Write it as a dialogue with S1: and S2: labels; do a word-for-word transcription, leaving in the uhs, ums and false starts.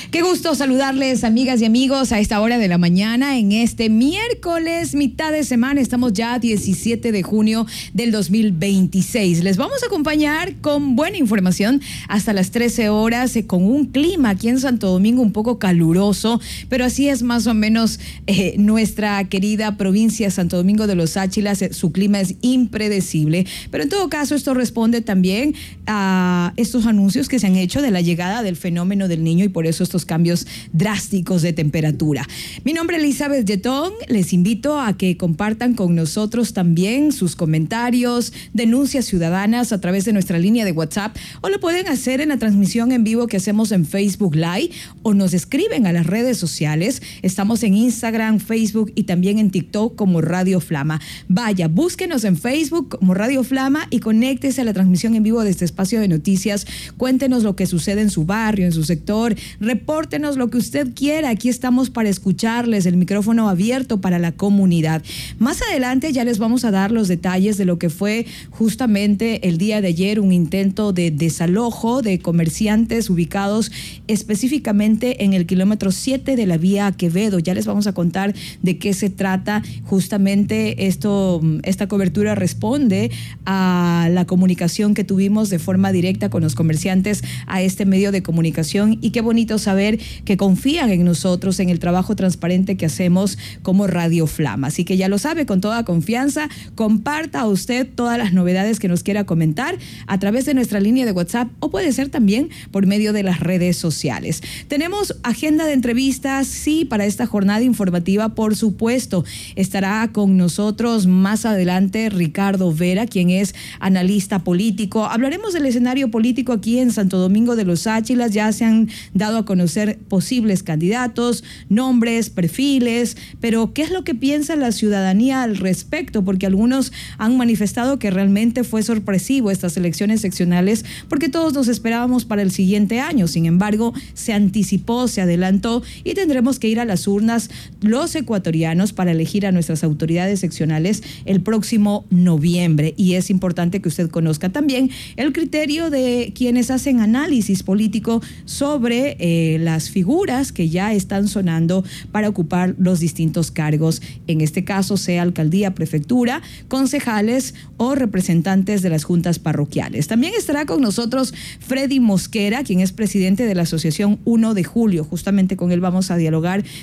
S1: Qué gusto saludarles, amigas y amigos, a esta hora de la mañana, en este miércoles, mitad de semana. Estamos ya diecisiete de junio del dos mil veintiséis. Les vamos a acompañar con buena información hasta las trece horas, eh, con un clima aquí en Santo Domingo un poco caluroso, pero así es más o menos eh, nuestra querida provincia Santo Domingo de los Áchilas. Eh, su clima es impredecible, pero en todo caso esto responde también a estos anuncios que se han hecho de la llegada del fenómeno del Niño, y por eso estos cambios drásticos de temperatura. Mi nombre es Elizabeth Yetón. Les invito a que compartan con nosotros también sus comentarios, denuncias ciudadanas a través de nuestra línea de WhatsApp, o lo pueden hacer en la transmisión en vivo que hacemos en Facebook Live, o nos escriben a las redes sociales. Estamos en Instagram, Facebook y también en TikTok como Radio Flama. Vaya, búsquenos en Facebook como Radio Flama y conéctese a la transmisión en vivo de este espacio de noticias. Cuéntenos lo que sucede en su barrio, en su sector. Repórtenos lo que usted quiera. Aquí estamos para escucharles, el micrófono abierto para la comunidad. Más adelante ya les vamos a dar los detalles de lo que fue justamente el día de ayer un intento de desalojo de comerciantes ubicados específicamente en el kilómetro siete de la vía Quevedo. Ya les vamos a contar de qué se trata. Justamente esto, esta cobertura responde a la comunicación que tuvimos de forma directa con los comerciantes a este medio de comunicación, y qué bonito saber que confían en nosotros, en el trabajo transparente que hacemos como Radio Flama. Así que ya lo sabe, con toda confianza, comparta a usted todas las novedades que nos quiera comentar a través de nuestra línea de WhatsApp, o puede ser también por medio de las redes sociales. Tenemos agenda de entrevistas, sí, para esta jornada informativa, por supuesto. Estará con nosotros más adelante Ricardo Vera, quien es analista político. Hablaremos del escenario político aquí en Santo Domingo de los Áchilas. Ya se han dado a conocer posibles candidatos, nombres, perfiles, pero ¿qué es lo que piensa la ciudadanía al respecto? Porque algunos han manifestado que realmente fue sorpresivo estas elecciones seccionales, porque todos nos esperábamos para el siguiente año. Sin embargo, se anticipó, se adelantó, y tendremos que ir a las urnas los ecuatorianos para elegir a nuestras autoridades seccionales el próximo noviembre. Y es importante que usted conozca también el criterio de quienes hacen análisis político sobre eh, las figuras que ya están sonando para ocupar los distintos cargos, en este caso sea alcaldía, prefectura, concejales o representantes de las juntas parroquiales. También estará con nosotros Freddy Mosquera, quien es presidente de la Asociación uno de julio. Justamente con él vamos a dialogar